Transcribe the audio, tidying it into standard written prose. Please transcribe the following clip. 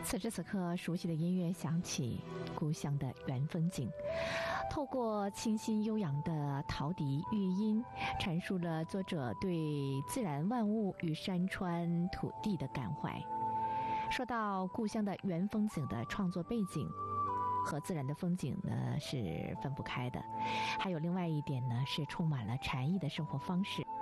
此时此刻，熟悉的音乐响起，故乡的原风景。透过清新悠扬的陶笛乐音，阐述了作者对自然万物与山川土地的感怀。说到故乡的原风景的创作背景，和自然的风景呢是分不开的。还有另外一点呢，是充满了禅意的生活方式。